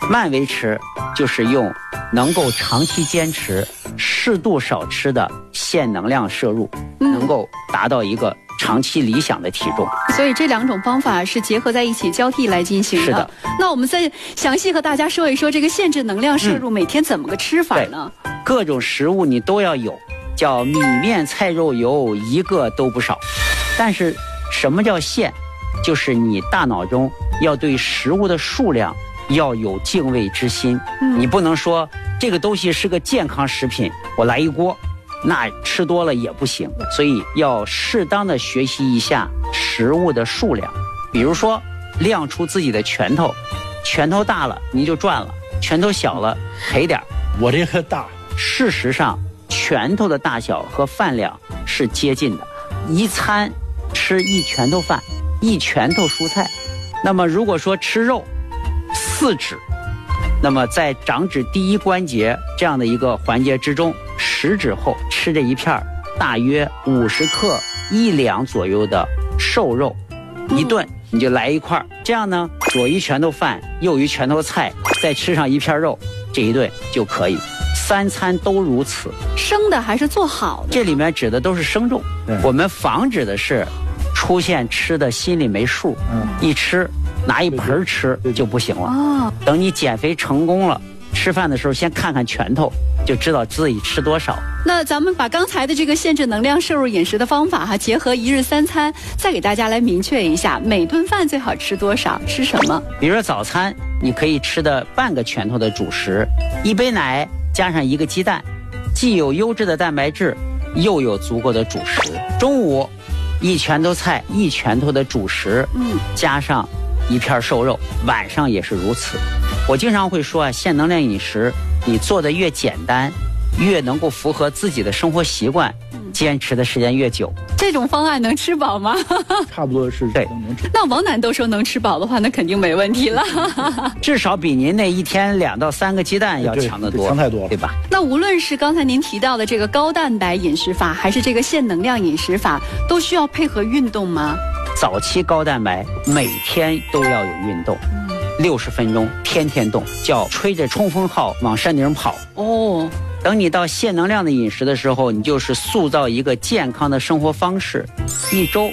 慢维持就是用能够长期坚持、适度少吃的限能量摄入，能够达到一个长期理想的体重。 所以这2种方法是结合在一起交替来进行的。 是的。 那我们再详细和大家说一说这个限制能量摄入每天怎么个吃法呢？ 各种食物你都要有，叫米面菜肉油一个都不少。但是什么叫限？就是你大脑中要对食物的数量要有敬畏之心。你不能说这个东西是个健康食品，我来一锅，那吃多了也不行。所以要适当的学习一下食物的数量。比如说亮出自己的拳头，拳头大了你就赚了，拳头小了赔点。 我这个大。 事实上拳头的大小和饭量是接近的，一餐吃1拳头饭，1拳头蔬菜。那么如果说吃肉4指，那么在掌指第1关节这样的一个环节之中，10指后吃这一片大约50克1两左右的瘦肉，一顿你就来一块，这样呢左1拳头饭右1拳头菜，再吃上1片肉，这一顿就可以。3餐都如此。 生的还是做好的？这里面指的都是生肉。我们防止的是出现吃的心里没数，一吃拿一盆吃就不行了。等你减肥成功了，吃饭的时候先看看拳头，就知道自己吃多少。 那咱们把刚才的这个限制能量摄入饮食的方法结合1日3餐，再给大家来明确一下，每顿饭最好吃多少，吃什么？ 比如说早餐你可以吃的半个拳头的主食，1杯奶加上1个鸡蛋，既有优质的蛋白质，又有足够的主食。中午1拳头菜1拳头的主食，加上1片瘦肉，晚上也是如此。我经常会说限能量饮食你做的越简单，越能够符合自己的生活习惯，坚持的时间越久。 这种方案能吃饱吗？ 差不多是对。 那王楠都说能吃饱的话，那肯定没问题了。 至少比您那1天2到3个鸡蛋要强得多， 强太多了， 对吧？ 那无论是刚才您提到的这个高蛋白饮食法，还是这个限能量饮食法，都需要配合运动吗？ 早期高蛋白每天都要有运动，60分钟，天天动，叫吹着冲锋号往山顶跑。等你到限能量的饮食的时候，你就是塑造一个健康的生活方式。1周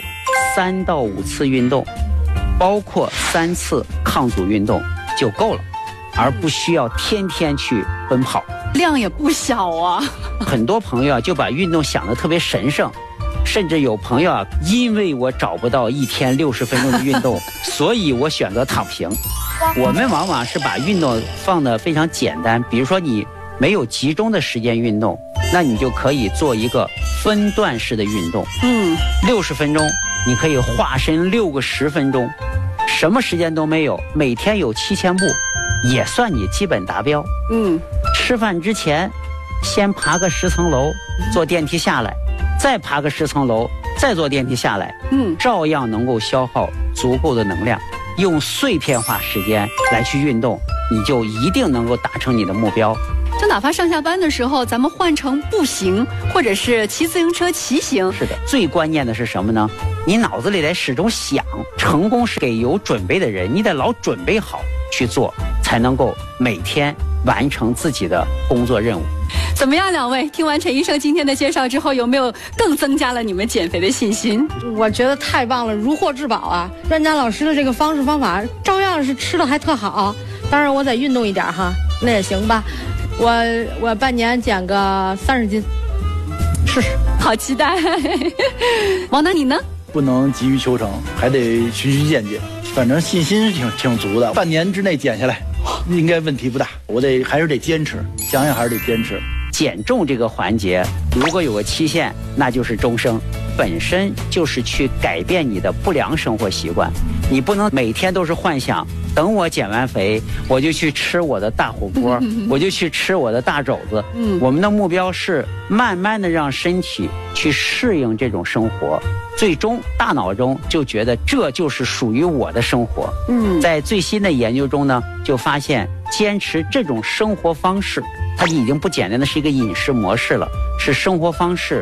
3到5次运动，包括3次抗阻运动就够了，而不需要天天去奔跑。 量也不小啊。 很多朋友就把运动想得特别神圣，甚至有朋友因为我找不到1天60分钟的运动，所以我选择躺平。我们往往是把运动放得非常简单，比如说你没有集中的时间运动，那你就可以做一个分段式的运动。60分钟你可以化身6个10分钟，什么时间都没有，每天有7000步，也算你基本达标。吃饭之前先爬个10层楼，坐电梯下来，再爬个10层楼，再坐电梯下来，照样能够消耗足够的能量。用碎片化时间来去运动，你就一定能够达成你的目标。 就哪怕上下班的时候，咱们换成步行，或者是骑自行车骑行。 是的，最关键的是什么呢？你脑子里得始终想，成功是给有准备的人，你得老准备好去做，才能够每天完成自己的工作任务。 怎么样，两位听完陈医生今天的介绍之后，有没有更增加了你们减肥的信心？ 我觉得太棒了，如获至宝啊！专家老师的这个方式方法，照样是吃的还特好。当然我得运动一点哈，那也行吧。我半年减个30斤，试试。 好期待。王楠，你呢？ 不能急于求成，还得循序渐进。反正信心是挺足的，半年之内减下来应该问题不大。我还是得坚持，想想还是得坚持。 减重这个环节如果有个期限，那就是终生，本身就是去改变你的不良生活习惯。你不能每天都是幻想等我减完肥我就去吃我的大火锅我就去吃我的大肘子。我们的目标是慢慢的让身体去适应这种生活，最终大脑中就觉得这就是属于我的生活。在最新的研究中呢，就发现坚持这种生活方式，它已经不简单的是一个饮食模式了，是生活方式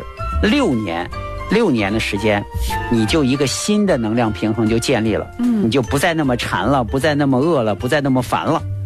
，6年的时间，你就一个新的能量平衡就建立了，你就不再那么馋了，不再那么饿了，不再那么烦了。